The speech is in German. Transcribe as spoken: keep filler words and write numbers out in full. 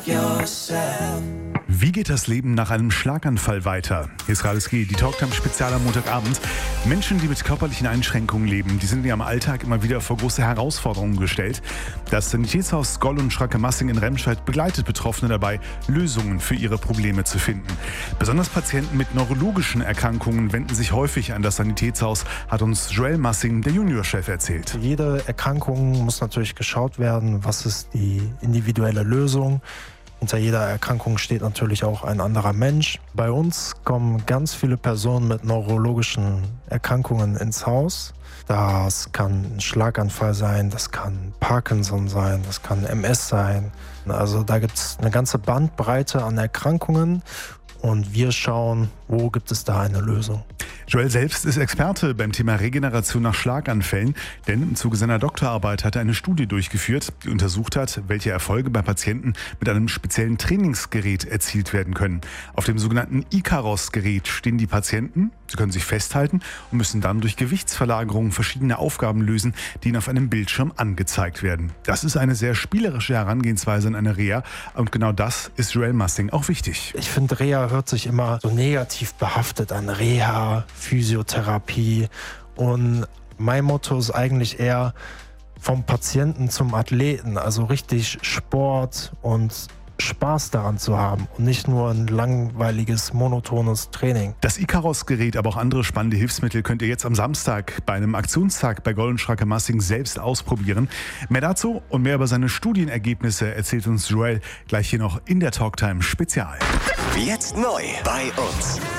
Wie geht das Leben nach einem Schlaganfall weiter? Hier ist Radeski, die Talktime-Spezial am Montagabend. Menschen, die mit körperlichen Einschränkungen leben, die sind in ihrem Alltag immer wieder vor große Herausforderungen gestellt. Das Sanitätshaus Goll und Schrake-Massing in Remscheid begleitet Betroffene dabei, Lösungen für ihre Probleme zu finden. Besonders Patienten mit neurologischen Erkrankungen wenden sich häufig an das Sanitätshaus, hat uns Joel Massing, der Juniorchef, erzählt. Für jede Erkrankung muss natürlich geschaut werden, was ist die individuelle Lösung. Hinter jeder Erkrankung steht natürlich auch ein anderer Mensch. Bei uns kommen ganz viele Personen mit neurologischen Erkrankungen ins Haus. Das kann ein Schlaganfall sein, das kann Parkinson sein, das kann M S sein. Also da gibt es eine ganze Bandbreite an Erkrankungen und wir schauen, wo gibt es da eine Lösung. Joel selbst ist Experte beim Thema Regeneration nach Schlaganfällen, denn im Zuge seiner Doktorarbeit hat er eine Studie durchgeführt, die untersucht hat, welche Erfolge bei Patienten mit einem speziellen Trainingsgerät erzielt werden können. Auf dem sogenannten Ikaros-Gerät stehen die Patienten, sie können sich festhalten und müssen dann durch Gewichtsverlagerung verschiedene Aufgaben lösen, die ihnen auf einem Bildschirm angezeigt werden. Das ist eine sehr spielerische Herangehensweise in eine Reha und genau das ist Joel Massing auch wichtig. Ich finde, Reha hört sich immer so negativ behaftet an. Reha, Physiotherapie, und mein Motto ist eigentlich eher vom Patienten zum Athleten, also richtig Sport und Spaß daran zu haben und nicht nur ein langweiliges, monotones Training. Das Ikaros-Gerät, aber auch andere spannende Hilfsmittel könnt ihr jetzt am Samstag bei einem Aktionstag bei Goll und Schrake-Massing selbst ausprobieren. Mehr dazu und mehr über seine Studienergebnisse erzählt uns Joel gleich hier noch in der Talktime Spezial. Jetzt neu bei uns.